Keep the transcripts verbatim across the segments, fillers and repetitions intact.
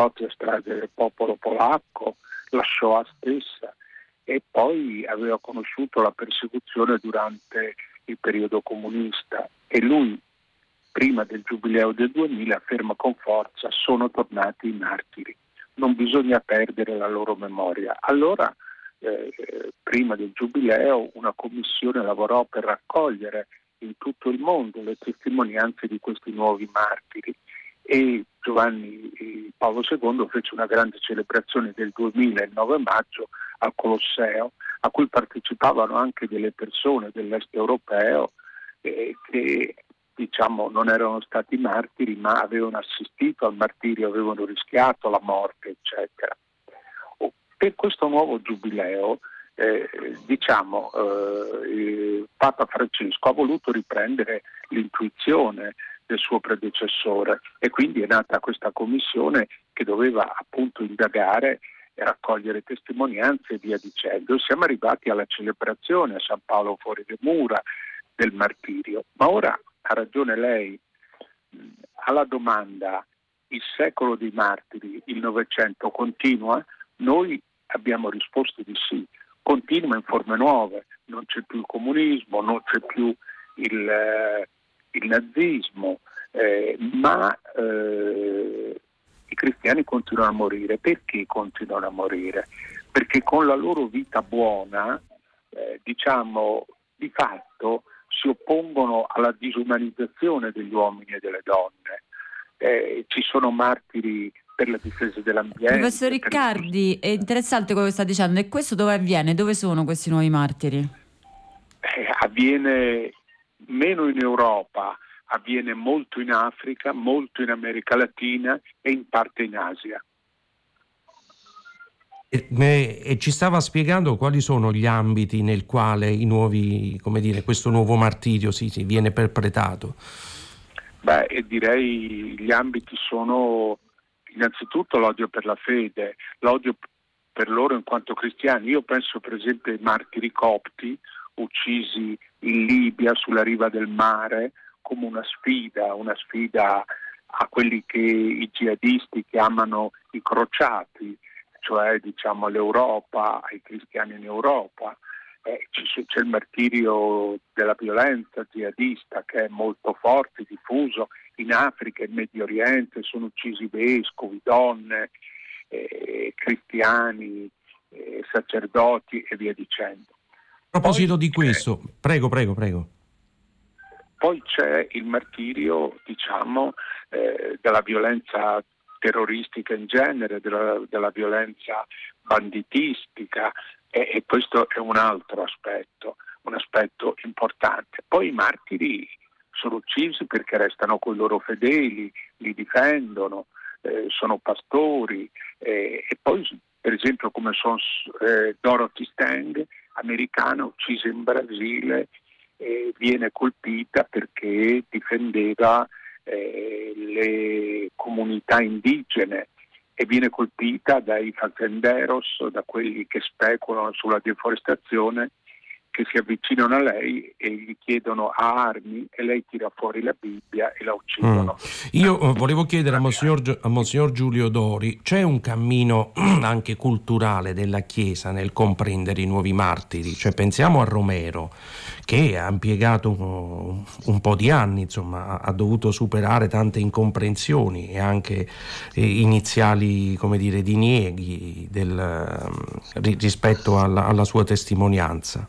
sacerdoti a strage del popolo polacco, la Shoah stessa, e poi aveva conosciuto la persecuzione durante il periodo comunista, e lui prima del giubileo del duemila afferma con forza: sono tornati i martiri, non bisogna perdere la loro memoria. Allora eh, prima del giubileo una commissione lavorò per raccogliere in tutto il mondo le testimonianze di questi nuovi martiri, e Giovanni Paolo secondo fece una grande celebrazione del duemila, il nove maggio, al Colosseo, a cui partecipavano anche delle persone dell'est europeo eh, che diciamo non erano stati martiri, ma avevano assistito al martirio, avevano rischiato la morte, eccetera. Per questo nuovo giubileo eh, diciamo eh, Papa Francesco ha voluto riprendere l'intuizione del suo predecessore, e quindi è nata questa commissione che doveva appunto indagare e raccogliere testimonianze e via dicendo. Siamo arrivati alla celebrazione a San Paolo fuori le mura del martirio, ma ora ha ragione lei, alla domanda: il secolo dei martiri, il Novecento continua? Noi abbiamo risposto di sì, continua in forme nuove, non c'è più il comunismo, non c'è più il, eh, il nazismo, eh, ma eh, i cristiani continuano a morire. Perché continuano a morire? Perché con la loro vita buona, eh, diciamo, di fatto si oppongono alla disumanizzazione degli uomini e delle donne. Eh, ci sono martiri per la difesa dell'ambiente. Professor Riccardi, è interessante quello che sta dicendo. E questo dove avviene? Dove sono questi nuovi martiri? Eh, avviene meno in Europa, avviene molto in Africa, molto in America Latina e in parte in Asia. E, e ci stava spiegando quali sono gli ambiti nel quale i nuovi, come dire, questo nuovo martirio si, si viene perpetrato? Beh, direi gli ambiti sono innanzitutto l'odio per la fede, l'odio per loro in quanto cristiani. Io penso per esempio ai martiri copti uccisi in Libia sulla riva del mare come una sfida, una sfida a quelli che i jihadisti chiamano i crociati, cioè diciamo all'Europa, ai cristiani in Europa. Eh, c'è il martirio della violenza jihadista che è molto forte, diffuso in Africa e in Medio Oriente. Sono uccisi vescovi, donne, eh, cristiani, eh, sacerdoti e via dicendo. A proposito Poi di questo, c'è, prego, prego, prego. Poi c'è il martirio, diciamo, eh, della violenza terroristica in genere, della, della violenza banditistica, e, e questo è un altro aspetto, un aspetto importante. Poi i martiri sono uccisi perché restano con i loro fedeli, li difendono, eh, sono pastori, eh, e poi per esempio come sono eh, Dorothy Stang, americana, uccisa in Brasile, eh, viene colpita perché difendeva eh, le comunità indigene, e viene colpita dai fazenderos, da quelli che speculano sulla deforestazione, che si avvicinano a lei e gli chiedono armi, e lei tira fuori la Bibbia e la uccidono. Mm. Io volevo chiedere a Monsignor, a Monsignor Giulio Dori: c'è un cammino anche culturale della Chiesa nel comprendere i nuovi martiri? Cioè, pensiamo a Romero, che ha impiegato un, un po' di anni, insomma, ha dovuto superare tante incomprensioni e anche eh, iniziali, come dire, dinieghi del, rispetto alla, alla sua testimonianza.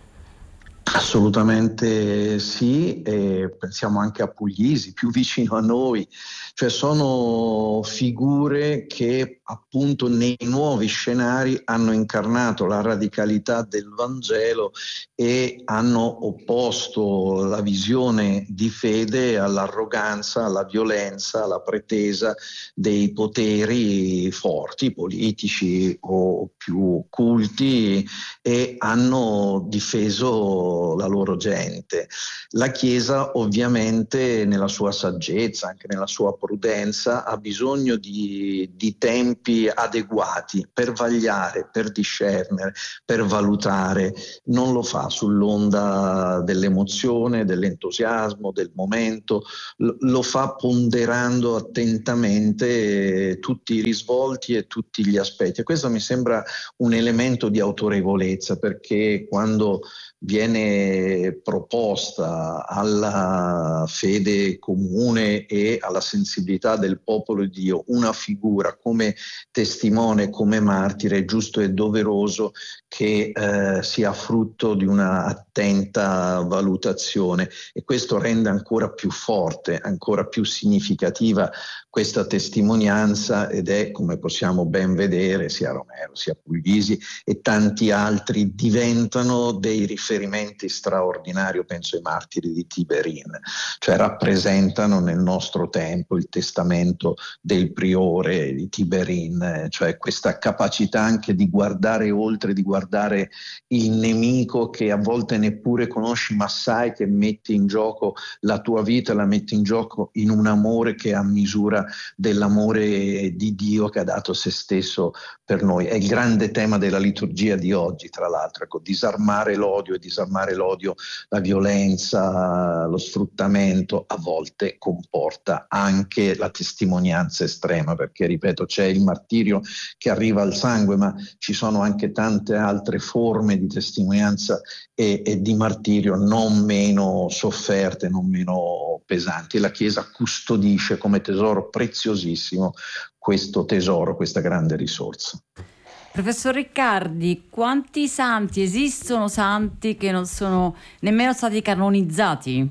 Assolutamente sì, e pensiamo anche a Puglisi, più vicino a noi, cioè sono figure che appunto nei nuovi scenari hanno incarnato la radicalità del Vangelo e hanno opposto la visione di fede all'arroganza, alla violenza, alla pretesa dei poteri forti, politici o più culti, e hanno difeso loro, la loro gente. La Chiesa ovviamente nella sua saggezza, anche nella sua prudenza, ha bisogno di, di tempi adeguati per vagliare, per discernere, per valutare. Non lo fa sull'onda dell'emozione, dell'entusiasmo, del momento, lo fa ponderando attentamente tutti i risvolti e tutti gli aspetti. E questo mi sembra un elemento di autorevolezza, perché quando viene proposta alla fede comune e alla sensibilità del popolo di Dio una figura come testimone, come martire, è giusto e doveroso che eh, sia frutto di una attenta valutazione, e questo rende ancora più forte, ancora più significativa questa testimonianza, ed è, come possiamo ben vedere, sia Romero sia Puglisi e tanti altri diventano dei riferimenti straordinari. Penso ai martiri di Tiberin, cioè rappresentano nel nostro tempo il testamento del priore di Tiberin, cioè questa capacità anche di guardare oltre, di guardare il nemico che a volte neppure conosci, ma sai che metti in gioco la tua vita, la metti in gioco in un amore che è a misura dell'amore di Dio che ha dato se stesso per noi. È il grande tema della liturgia di oggi, tra l'altro, ecco, disarmare l'odio, e disarmare l'odio, la violenza, lo sfruttamento a volte comporta anche la testimonianza estrema, perché ripeto, c'è il martirio che arriva al sangue, ma ci sono anche tante altre forme di testimonianza e, e di martirio non meno sofferte, non meno pesanti. E la Chiesa custodisce come tesoro preziosissimo questo tesoro, questa grande risorsa. Professor Riccardi, quanti santi esistono, santi che non sono nemmeno stati canonizzati?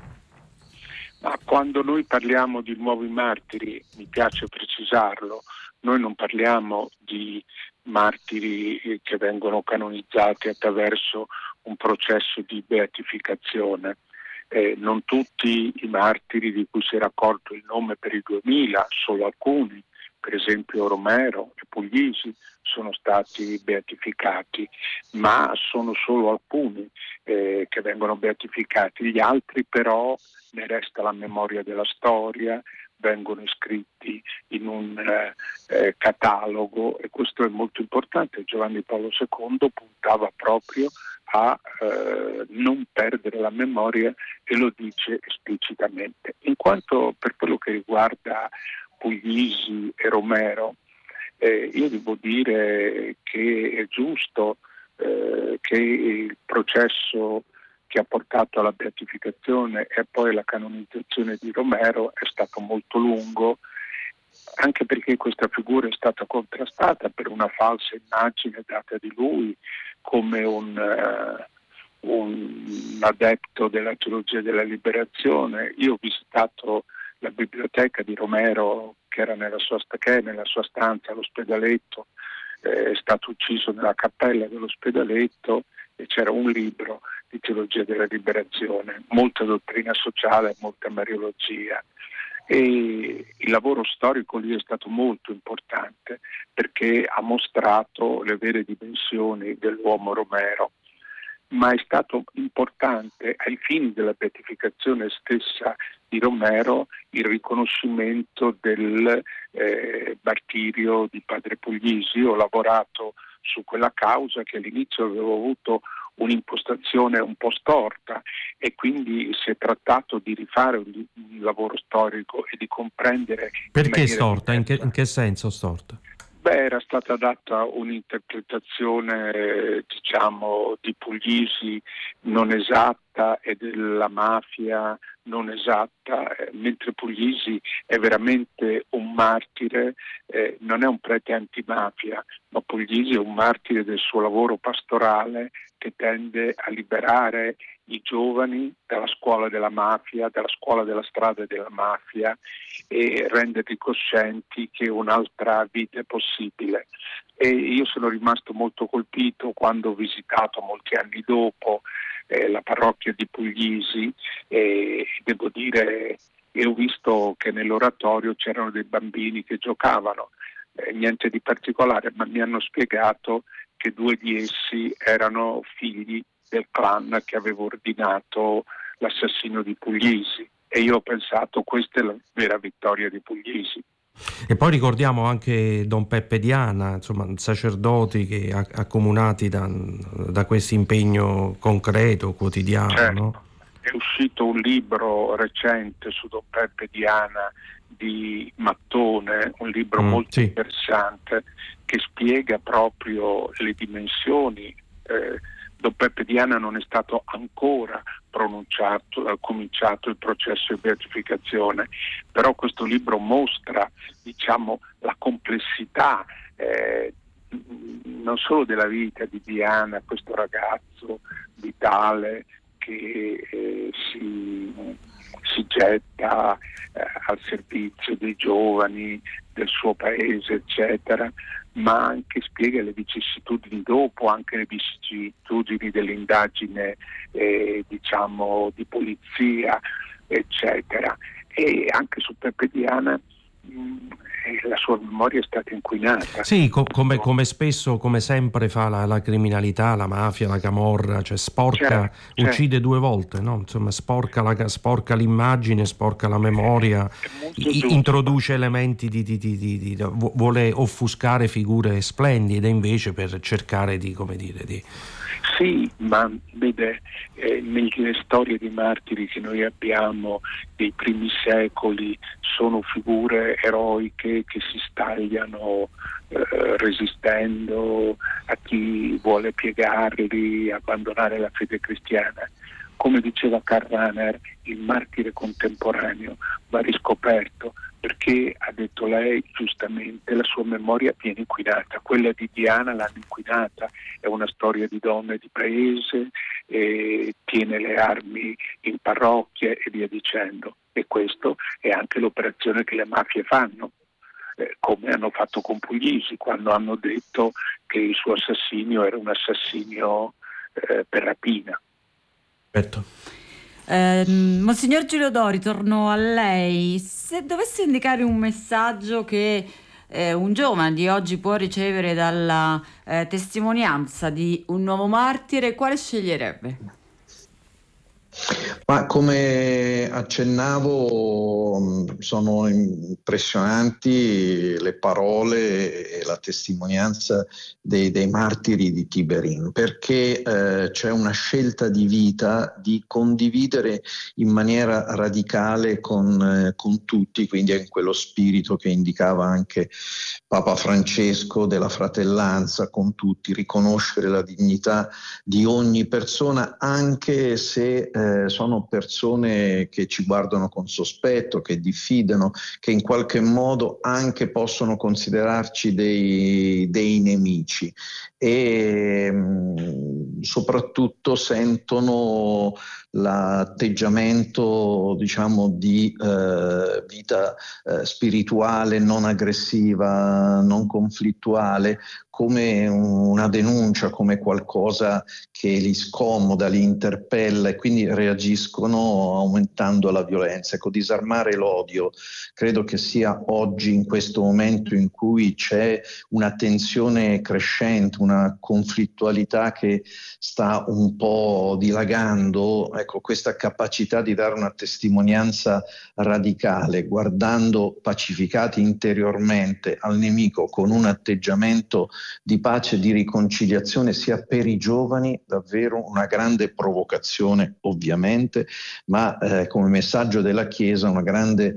Ma quando noi parliamo di nuovi martiri, mi piace precisarlo, noi non parliamo di martiri che vengono canonizzati attraverso un processo di beatificazione. Eh, non tutti i martiri di cui si è raccolto il nome per il duemila, solo alcuni, per esempio Romero e Puglisi, sono stati beatificati, ma sono solo alcuni eh, che vengono beatificati. Gli altri però ne resta la memoria della storia, vengono iscritti in un eh, eh, catalogo, e questo è molto importante. Giovanni Paolo secondo puntava proprio a eh, non perdere la memoria, e lo dice esplicitamente. In quanto per quello che riguarda Puglisi e Romero, eh, io devo dire che è giusto eh, che il processo che ha portato alla beatificazione e poi alla canonizzazione di Romero è stato molto lungo, anche perché questa figura è stata contrastata per una falsa immagine data di lui come un, uh, un adepto della teologia della liberazione. Io ho visitato la biblioteca di Romero, che era nella sua, che è nella sua stanza all'Ospedaletto, eh, è stato ucciso nella cappella dell'Ospedaletto, e c'era un libro di teologia della liberazione, molta dottrina sociale, molta mariologia. E il lavoro storico lì è stato molto importante, perché ha mostrato le vere dimensioni dell'uomo Romero, ma è stato importante ai fini della beatificazione stessa di Romero il riconoscimento del eh, martirio di padre Puglisi. Ho lavorato su quella causa, che all'inizio avevo avuto un'impostazione un po' storta, e quindi si è trattato di rifare un, un lavoro storico e di comprendere. Perché storta? In che, in che senso storta? Beh, era stata data un'interpretazione, diciamo, di Puglisi non esatta e della mafia non esatta, eh, mentre Puglisi è veramente un martire, eh, non è un prete antimafia, ma Puglisi è un martire del suo lavoro pastorale, che tende a liberare i giovani dalla scuola della mafia, dalla scuola della strada della mafia, e renderli coscienti che un'altra vita è possibile. E io sono rimasto molto colpito quando ho visitato molti anni dopo eh, la parrocchia di Puglisi, e devo dire, e ho visto che nell'oratorio c'erano dei bambini che giocavano, eh, niente di particolare, ma mi hanno spiegato che due di essi erano figli del clan che aveva ordinato l'assassinio di Puglisi, e io ho pensato questa è la vera vittoria di Puglisi. E poi ricordiamo anche Don Peppe Diana, insomma sacerdoti che accomunati da, da questo impegno concreto, quotidiano. Certo. No? È uscito un libro recente su Don Peppe Diana di Mattone, un libro mm, molto sì. interessante, che spiega proprio le dimensioni. Eh, Don Peppe Diana non è stato ancora pronunciato, ha cominciato il processo di beatificazione, però questo libro mostra, diciamo, la complessità eh, non solo della vita di Diana, questo ragazzo vitale che eh, si, si getta eh, al servizio dei giovani, del suo paese, eccetera, ma anche spiega le vicissitudini dopo, anche le vicissitudini dell'indagine eh, diciamo di polizia, eccetera. E anche su Peppe Diana mh, la sua memoria è stata inquinata. Sì, co- come, come spesso, come sempre fa la, la criminalità, la mafia, la camorra, cioè sporca, certo, uccide certo. due volte, no? Insomma, sporca, la, sporca l'immagine, sporca la memoria, I, introduce elementi di, di, di, di, di, vuole offuscare figure splendide invece per cercare di, come dire, di... Sì, ma vede, eh, nelle storie di martiri che noi abbiamo dei primi secoli sono figure eroiche che si stagliano eh, resistendo a chi vuole piegarli, abbandonare la fede cristiana. Come diceva Karl Rahner, il martire contemporaneo va riscoperto perché, ha detto lei giustamente, la sua memoria viene inquinata. Quella di Diana l'hanno inquinata, è una storia di donne di paese, eh, tiene le armi in parrocchie e via dicendo. E questo è anche l'operazione che le mafie fanno, eh, come hanno fatto con Puglisi, quando hanno detto che il suo assassinio era un assassinio eh, per rapina. Certo. Eh, Monsignor Giulio Dori, torno a lei. Se dovesse indicare un messaggio che eh, un giovane di oggi può ricevere dalla eh, testimonianza di un nuovo martire, quale sceglierebbe? Ma come accennavo, sono impressionanti le parole e la testimonianza dei, dei martiri di Tiberin, perché eh, c'è una scelta di vita di condividere in maniera radicale con, eh, con tutti, quindi è in quello spirito che indicava anche Papa Francesco della fratellanza con tutti, riconoscere la dignità di ogni persona, anche se eh, sono persone che ci guardano con sospetto, che diffidano, che in qualche modo anche possono considerarci dei, dei nemici e mh, soprattutto sentono l'atteggiamento, diciamo, di eh, vita eh, spirituale non aggressiva, non conflittuale, come una denuncia, come qualcosa che li scomoda, li interpella e quindi reagiscono aumentando la violenza. Ecco, disarmare l'odio credo che sia oggi, in questo momento in cui c'è una tensione crescente, una conflittualità che sta un po' dilagando, ecco, questa capacità di dare una testimonianza radicale, guardando pacificati interiormente al nemico con un atteggiamento di pace e di riconciliazione, sia per i giovani davvero una grande provocazione, ovviamente, ma eh, come messaggio della Chiesa una grande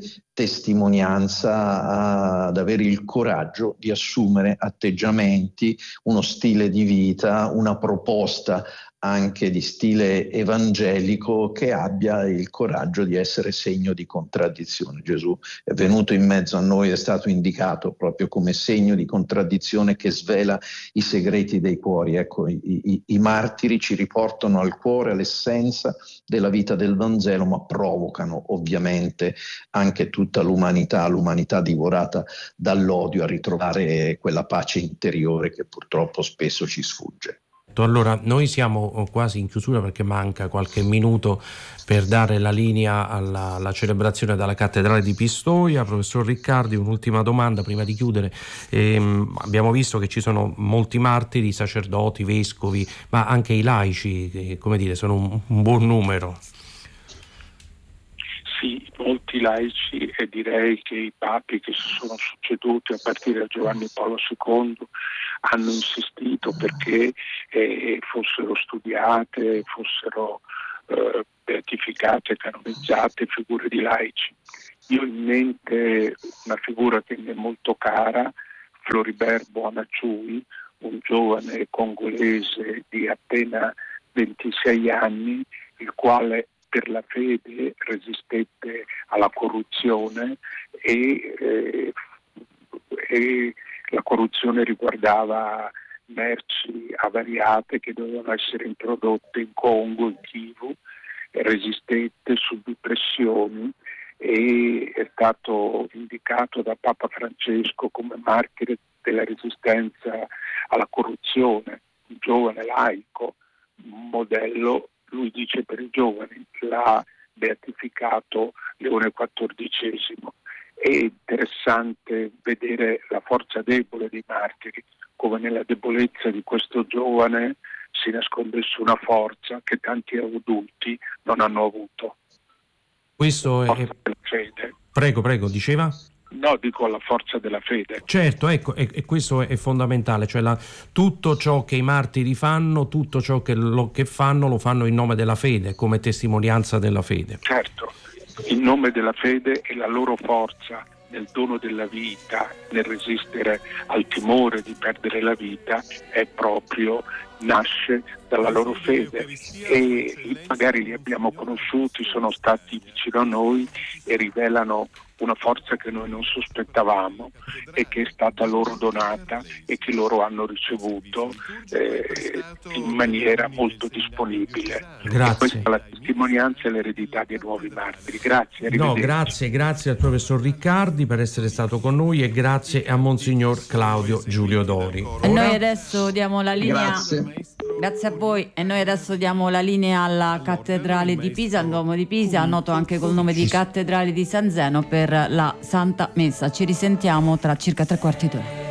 testimonianza ad avere il coraggio di assumere atteggiamenti, uno stile di vita, una proposta anche di stile evangelico che abbia il coraggio di essere segno di contraddizione. Gesù è venuto in mezzo a noi, è stato indicato proprio come segno di contraddizione che svela i segreti dei cuori. Ecco, i, i, i martiri ci riportano al cuore, all'essenza della vita del Vangelo, ma provocano ovviamente anche tutta l'umanità, l'umanità divorata dall'odio, a ritrovare quella pace interiore che purtroppo spesso ci sfugge. Certo, allora noi siamo quasi in chiusura perché manca qualche minuto per dare la linea alla, alla celebrazione dalla cattedrale di Pistoia. Professor Riccardi, un'ultima domanda prima di chiudere. Ehm, abbiamo visto che ci sono molti martiri, sacerdoti, vescovi, ma anche i laici, che, come dire, sono un, un buon numero. Sì, molti laici, e direi che i papi che si sono succeduti a partire da Giovanni Paolo secondo hanno insistito perché eh, fossero studiate, fossero eh, beatificate, canonizzate figure di laici. Io ho in mente una figura che mi è molto cara, Floribert Boanaciui, un giovane congolese di appena ventisei anni, il quale per la fede resistette alla corruzione e, eh, e la corruzione riguardava merci avariate che dovevano essere introdotte in Congo, in Kivu, resistette, subì pressioni e è stato indicato da Papa Francesco come martire della resistenza alla corruzione, un giovane laico, un modello. Lui dice per i giovani, l'ha beatificato Leone quattordicesimo. È interessante vedere la forza debole dei martiri, come nella debolezza di questo giovane si nascondesse una forza che tanti adulti non hanno avuto. Questo è... Fede. Prego, prego, diceva? No, dico la forza della fede. Certo, ecco, e, e questo è, è fondamentale, cioè la, tutto ciò che i martiri fanno, tutto ciò che, lo, che fanno, lo fanno in nome della fede, come testimonianza della fede. Certo, in nome della fede e la loro forza nel dono della vita, nel resistere al timore di perdere la vita, è proprio, nasce dalla loro fede e magari li abbiamo conosciuti, sono stati vicino a noi e rivelano una forza che noi non sospettavamo e che è stata loro donata e che loro hanno ricevuto eh, in maniera molto disponibile. Grazie. E questa è la testimonianza e l'eredità dei nuovi martiri. Grazie. No, grazie, grazie al professor Riccardi per essere stato con noi e grazie a Monsignor Claudio Giulio Dori. E noi adesso diamo la linea. Grazie. Grazie a voi e noi adesso diamo la linea alla cattedrale di Pisa, al Duomo di Pisa, noto anche col nome di Cattedrale di San Zeno, per la Santa Messa. Ci risentiamo tra circa tre quarti d'ora.